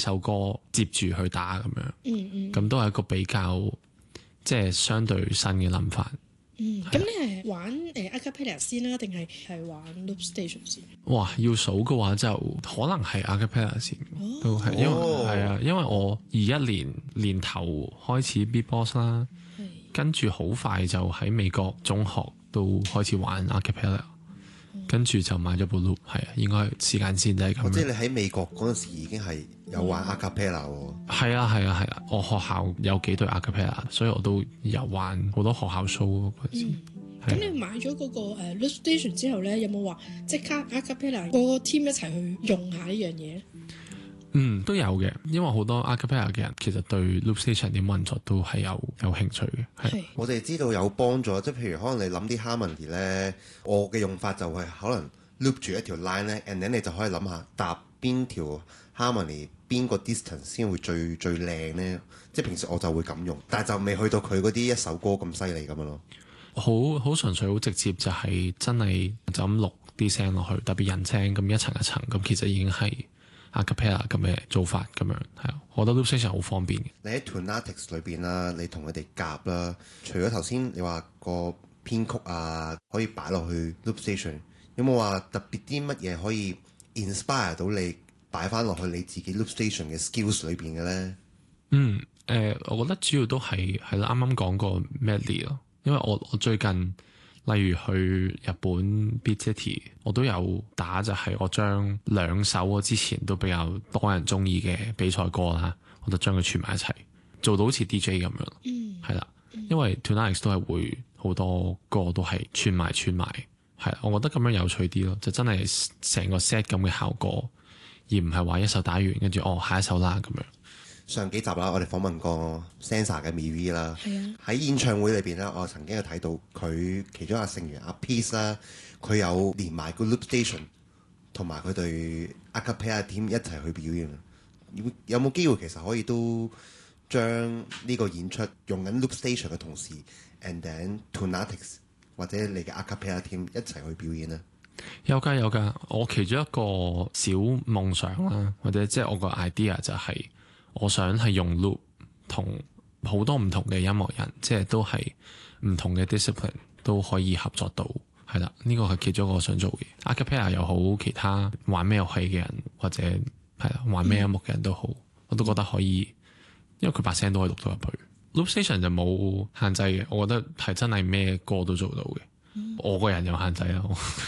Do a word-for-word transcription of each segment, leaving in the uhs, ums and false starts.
首歌接住去打咁樣。 嗯嗯。 咁都係一個比較即係相對新嘅諗法。 嗯，咁你係玩誒 acapella 先啦，定係係玩 loop station 先？ 哇，要數嘅話就可能係 acapella 先， 哦、 都係因為係啊，因為我二一年年頭開始 beatbox 啦，跟住好快就喺美國中學都開始玩 acapella，嗯、跟住就買咗部 loop， 係啊，應該時間線就係咁。 即係你喺美國嗰陣時已經係有玩 acapella 喎。 係啊係啊係啊，我學校有幾隊 acapella，所以我都有玩好多學校 show 嗰陣時。 咁、嗯、你買咗嗰個誒 loop station 之後咧，有冇話即刻 acapella 個個 team 一齊去用下呢樣嘢？ 嗯，都有嘅，因為好多 acapella 嘅人其實對 loop station 點運作都係有有興趣嘅。係， 我哋知道有幫助，即係譬如可能你諗啲 harmony 咧，我嘅用法就係可能 loop 住一條 line 咧 and then 你就可以諗下搭邊條 harmony 邊個 distance 先會最最靚咧。即係平時我就會咁用，但係就未去到佢嗰啲一首歌咁犀利咁樣咯。 好好純粹好直接，就係真係就咁錄啲聲落去，特別人聲咁一層一層咁，其實已經係 acapella 咁嘅做法咁樣。係啊，我覺得 loop station 好方便嘅。 你喺 Toonatics 裏邊啦，你同佢哋夾啦，除咗頭先你話個編曲啊可以擺落去 loop station， 有冇話特別啲乜嘢可以 inspire 到你擺翻落去你自己 loop station 嘅 skills 裏邊嘅咧？ 嗯，誒、呃，我覺得主要都係係啦，啱啱講過 medley 咯。因為我我最近例如去日本 Beat City， 我都有打，就係我將兩首我之前都比較多人中意嘅比賽歌啦，我就將佢串埋一齊，做到好似 D J 咁樣。嗯，係啦，因為 Toonatics 都係會好多歌都係串埋串埋，係啦，我覺得咁樣有趣啲咯，就真係成個 set 咁嘅效果，而唔係話一首打完跟住哦下一首啦咁樣。 上幾集啦，我哋訪問過 Sansa 嘅 Miri 啦，喺、啊、演唱會裏邊咧，我曾經有睇到佢其中一個成員阿 Peace 啦，佢有連埋個 loop station 同埋佢對 acapella team 一齊去表演。有冇機會其實可以都將呢個演出用緊 loop station 嘅同時 and then Toonatics 或者你嘅 acapella team 一齊去表演呢？ 有㗎有㗎，我其中一個小夢想啦，或者即係我個 idea 就係、是。我想係用 loop 同好多唔同嘅音樂人，即係都係唔同嘅 discipline 都可以合作到，係啦。呢個係其中一個我想做嘅。acapella 又好，其他玩咩遊戲嘅人或者係啦玩咩音樂嘅人都好，我都覺得可以，因為佢把聲都可以錄到入去。loop station 就冇限制嘅，我覺得係真係咩歌都做到嘅。我個人有限制啦，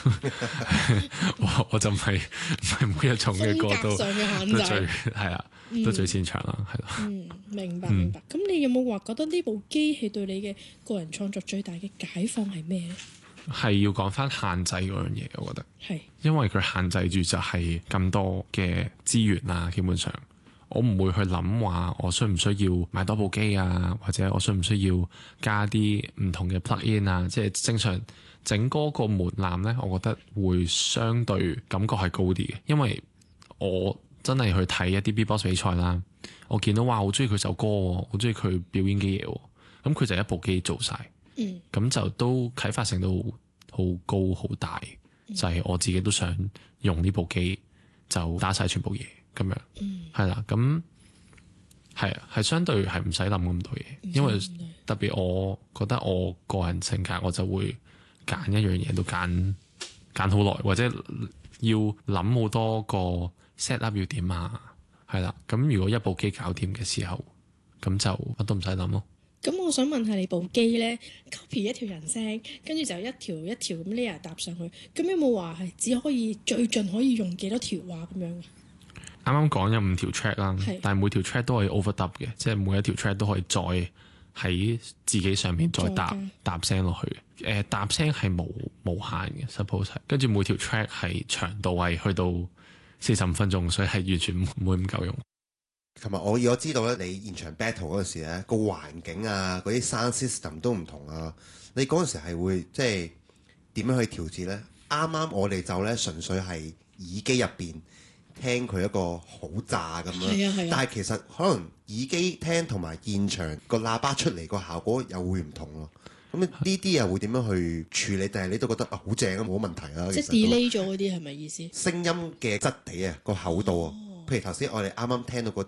我我就唔係唔係每一種嘅歌都都最係啦，都最擅長啦，係啦。 嗯，明白明白。咁、嗯、你有冇話覺得呢部機器對你嘅個人創作最大嘅解放係咩咧？ 係要講翻限制嗰樣嘢，我覺得係， 因為佢限制住就係咁多嘅資源啦，基本上我唔會去諗話我需唔需要買多部機啊，或者我需唔需要加啲唔同嘅 plug in 啊，即係正常整歌個門檻咧，我覺得會相對感覺係高啲嘅，因為我真係去睇一啲 beatbox 比賽啦，我見到哇好中意佢首歌，好中意佢表演嘅嘢，咁佢就一部機做晒，咁、嗯、就都啟發性都好高好大，嗯、就係我自己都想用呢部機就打晒全部嘢。咁樣，係啦、嗯，咁係啊，係相對係唔使諗咁多嘢，因為特別我覺得我個人性格，我就會揀一樣嘢都揀揀好耐，或者要諗好多個 set up 要點啊，係啦，咁如果一部機搞掂嘅時候，咁就乜都唔使諗咯。 咁我想問下你部機咧 copy 一條人聲，跟住就一條一條咁 layer 搭上去，咁有冇話係只可以最盡可以用幾多條啊咁樣？ 啱啱講有五條 track 啦，但係每條 track 都可以 overdub 嘅，即係每一條 track 都可以再喺自己上面再搭搭聲落去。誒、呃，搭聲係無無限嘅 suppose 係，跟住每條 track 係長度係去到四十五分鐘，所以係完全唔會咁夠用。 同埋我我知道咧，你現場 battle 嗰陣時咧，個環境啊，嗰啲 sound system 都唔同啊。你嗰陣時係會即係點樣去調節咧？啱啱我哋就咧純粹係耳機入邊聽佢一個好炸咁樣， 係啊係啊， 但係其實可能耳機聽同埋現場個喇叭出嚟個效果又會唔同咯。咁呢啲又會點樣去處理？但係你都覺得啊好正啊，冇問題啊。 即係 delay 咗嗰啲係咪意思？ 聲音嘅質地啊，個厚度啊，哦、譬如頭先我哋啱啱聽到嗰啲